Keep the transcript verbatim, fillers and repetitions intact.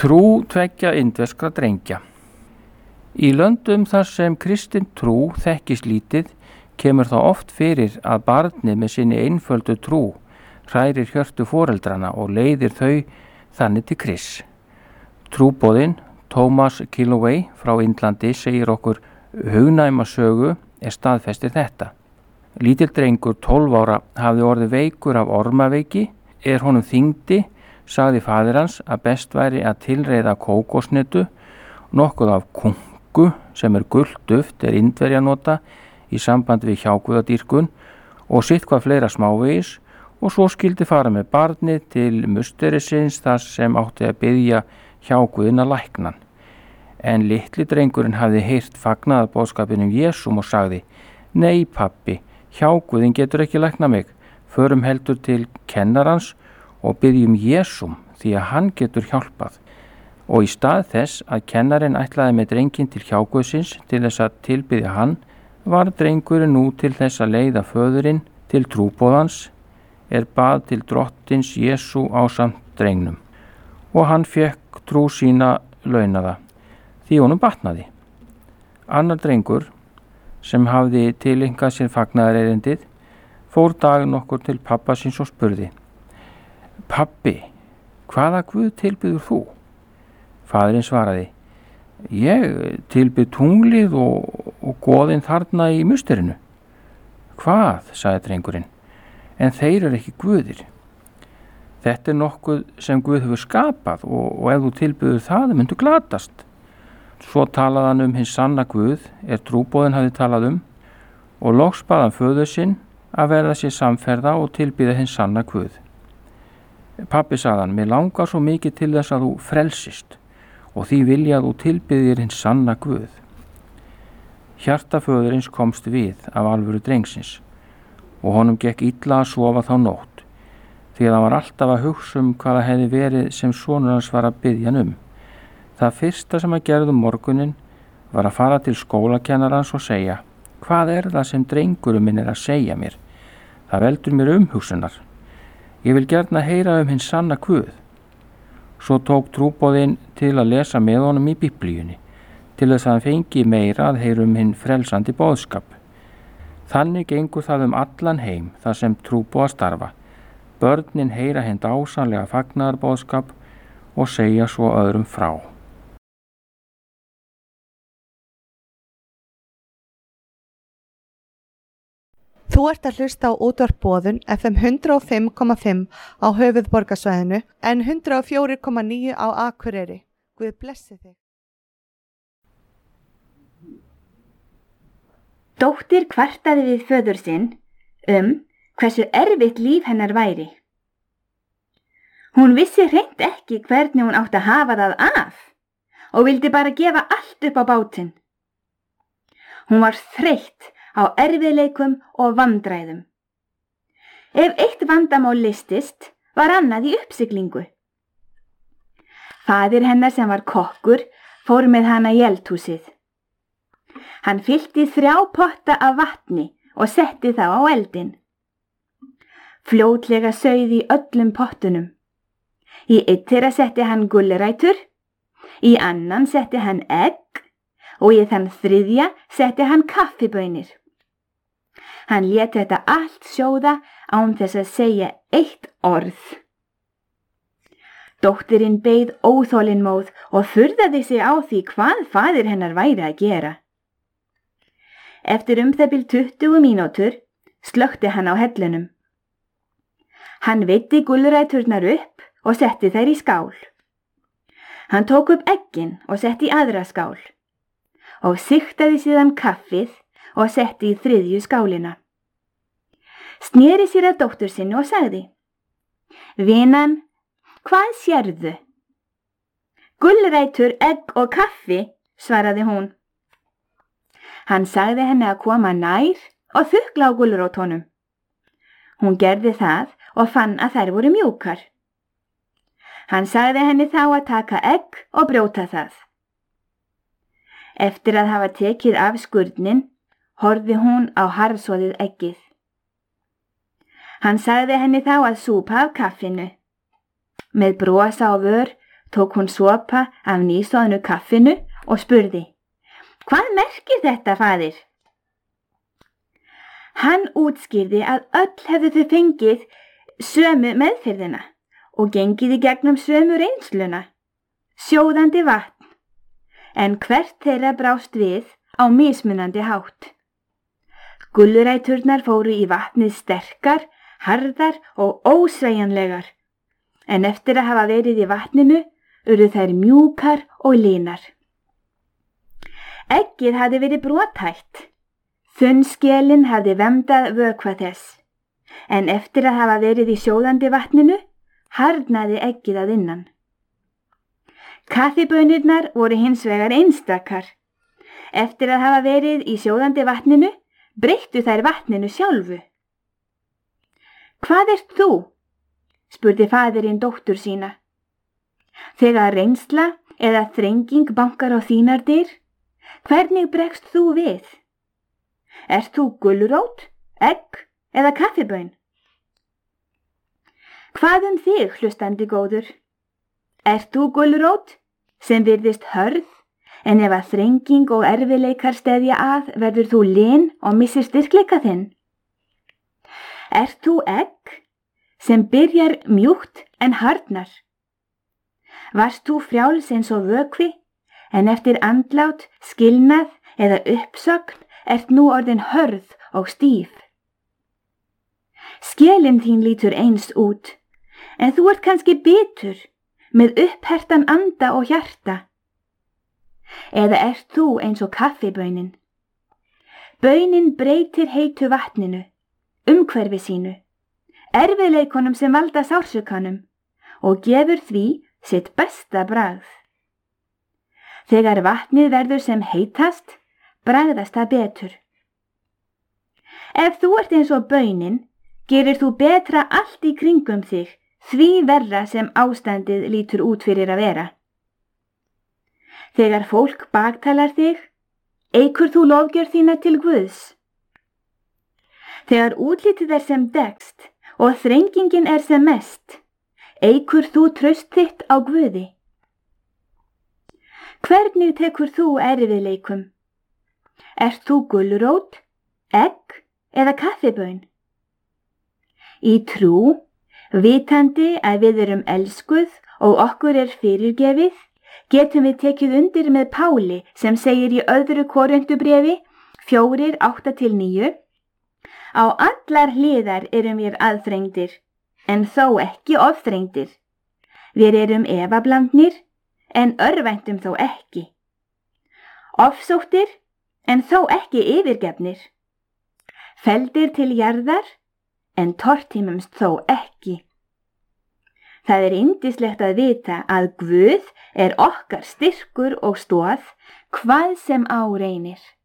Trú tveggja indverskra drengja. Í löndum þar sem kristin trú þekkist lítið kemur þá oft fyrir að barnið með sinni einföldu trú hrærir hjörtu foreldrana og leiðir þau þannig til Krists. Trúboðinn Thomas Killoway frá Indlandi segir okkur hugnæma sögu er staðfestir þetta. Lítill drengur tólf ára hafði orðið veikur af ormaveiki, er honum þyngdi, sagði faðir hans að best væri að tilreiða kókosnetu, nokkuð af kungu sem er gult duft er Indverja nota í samband við hjáguðadýrkun og sitt hvað fleira smávegis og svo skildi fara með barnið til musterisins þar sem átti að biðja hjáguðina læknan. En litli drengurinn hafði heyrt fagnaðarboðskapinn um Jesúm og sagði: Nei pappi, hjáguðin getur ekki lækna mig, förum heldur til kennarans og biðjum Jesúm því að hann getur hjálpað. Og í stað þess að kennarinn ætlaði með drenginn til hjáguðsins til þess að tilbiðja hann, var drengurinn nú til þess að leiða föðurinn til trúboðans er bað til drottins Jesú ásamt drengnum og hann fekk trú sína launaða því honum batnaði. Annar drengur sem hafði tileinkað sér fagnaðarerindið fór dag nokkur til pappa síns og spurði: Pappi, hvaða guð tilbyður þú? Faðirinn svaraði: Ég tilbyð tunglið og, og goðinn þarna í musterinu. Hvað, sagði drengurinn, en þeir eru ekki guðir. Þetta er nokkuð sem Guð hefur skapað og, og ef þú tilbyður það myndu glatast. Svo talaði hann um hins sanna Guð er trúboðinn hafði talað um og loks bað hann föður sinn að verða sér samferða og tilbyða hins sanna Guð. Pappi, sagði hann, mér langar svo mikið til þess að þú frelsist og því vilja að þú tilbyðir hins sanna Guð. Hjarta föðurins komst við af alvöru drengsins og honum gekk illa að sofa þá nótt því að hann var alltaf að hugsa um hvað það hefði verið sem sonur hans var að biðja hann um. Það fyrsta sem að gerði um morgunin var að fara til skólakennarans og segja: Hvað er það sem drengurinn minn er að segja mér? Það veldur mér umhugsunar. Ég vil gjarna heyra um hins sanna Guð. Svo tók trúboðinn til að lesa með honum í Biblíunni, til þess að hann fengi meira að heyra um hinn frelsandi boðskap. Þannig gengur það um allan heim þar sem trúboðar starfa. Börnin heyra hinn dásamlega fagnaðarboðskap og segja svo öðrum frá. Þú ert að hlusta á útvarp Boðun F M hundrað og fimm komma fimm á höfuðborgarsvæðinu en hundrað og fjögur komma níu á Akureyri. Guð blessi þig. Dóttir kvartaði við föður sinn um hversu erfitt líf hennar væri. Hún vissi hreint ekki hvernig hún átti að hafa það af og vildi bara gefa allt upp á bátinn. Hún var þreytt á erfiðleikum og vandræðum. Ef eitt vandamál leystist, var annað í uppsiglingu. Faðir hennar sem var kokkur fór með hana í eldhúsið. Hann fyllti þrjá potta af vatni og setti þá á eldinn. Fljótlega sauð í öllum pottunum. Í einn þeirra setti hann gulrætur, í annan setti hann egg og í þann þriðja setti hann kaffibaunir. Hann lét þetta allt sjóða án þess að segja eitt orð. Dóttirinn beið óþolinmóð og furðaði sig á því hvað faðir hennar væri að gera. Eftir um það bil tuttugu mínútur slökkti hann á hellunum. Hann veiddi gulræturnar upp og setti þær í skál. Hann tók upp eggin og setti í aðra skál og sigtaði síðan kaffið og setti í þriðju skálina. Sneri sér að dóttur sinni og sagði: Vinan, hvað sérðu? Gulrætur, egg og kaffi, svaraði hún. Hann sagði henni að koma nær og þukla á gulrótunum. Hún gerði það og fann að þær voru mjúkar. Hann sagði henni þá að taka egg og brjóta það. Eftir að hafa tekið af skurnin, horfði hún á harðsoðið eggið. Hann sagði henni þá að súpa af kaffinu. Með brosa á vör tók hún sopa af nýsoðnu kaffinu og spurði: Hvað merkir þetta, faðir? Hann útskýrði að öll hefðu þau fengið sömu meðferðina og gengið í gegnum sömu reynsluna, sjóðandi vatn, en hvert þeirra brást við á mismunandi hátt. Gulluræturnar fóru í vatnið sterkar, harðar og ósveigjanlegar, en eftir að hafa verið í vatninu urðu þær mjúkar og línar. Eggið hafði verið brothætt, þunnskelin hafði vemdað vökva þess, en eftir að hafa verið í sjóðandi vatninu harðnaði eggið að innan. Kaffibönirnar voru hins vegar einstakar. Eftir að hafa verið í sjóðandi vatninu breyttu þær vatninu sjálfu. Hvað ert þú? Spurði faðirinn dóttur sína. Þegar reynsla eða þrenging bankar á þínar dyr, hvernig bregst þú við? Ert þú gulrót, egg eða kaffibön? Hvað um þig, hlustandi góður? Ert þú gulrót sem virðist hörð, en ef að þrenging og erfileikar steðja að verður þú lin og missir styrkleika þinn? Ert þú egg sem byrjar mjúkt en harðnar? Varst þú frjáls eins og vökvi, en eftir andlát, skilnað eða uppsögn ert nú orðin hörð og stíf? Skelin þín lítur eins út, en þú ert kannski bitur, með upphertan anda og hjarta. Eða ert þú eins og kaffibönin? Bönin breytir heitu vatninu, umhverfi sínu, erfiðleikunum sem valda sársaukanum og gefur því sitt besta bragð. Þegar vatnið verður sem heitast, bragðast það betur. Ef þú ert eins og bönin, gerir þú betra allt í kringum þig, því verra sem ástandið lítur út fyrir að vera. Þegar fólk baktalar þig, eykur þú lofgjörð þína til Guðs. Þegar útlitið er sem dekkst og þrengingin er sem mest, eykur þú traust þitt á Guði. Hvernig tekur þú erfiðleikum? Ert þú gulrót, egg eða kaffibön? Í trú, vitandi að við erum elskuð og okkur er fyrirgefið, getum við tekið undir með Páli sem segir í öðru Korintubréfi fjórir átta til níu: Á allar hliðar erum við aðþrengdir, en þó ekki ofþrengdir. Við erum efablandnir, en örvæntum þó ekki. Ofsóttir, en þó ekki yfirgefnir. Felldir til jarðar, en tortímumst þó ekki. Það er yndislegt að vita að Guð er okkar styrkur og stoð, hvað sem á reynir.